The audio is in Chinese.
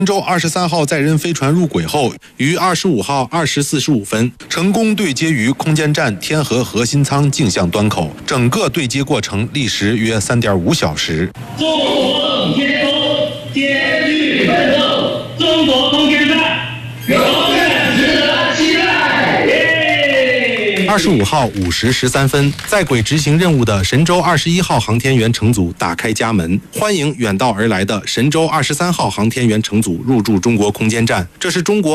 神舟23号载人飞船入轨后，于25号20时45分成功对接于空间站天河核心舱镜像端口，整个对接过程历时约3.5小时。 中国天空艰巨奋斗，中国空间站永远值得期待。 25号5时13分，在轨执行任务的神舟21号航天员乘组打开家门，欢迎远道而来的神舟23号航天员乘组入驻中国空间站。这是中国